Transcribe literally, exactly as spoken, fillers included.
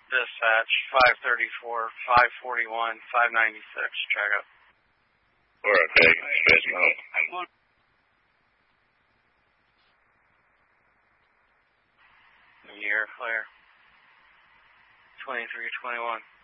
Dispatch, five thirty-four, five forty-one, five ninety-six, check up. We're okay, space mode. Year clear. twenty-three twenty-one.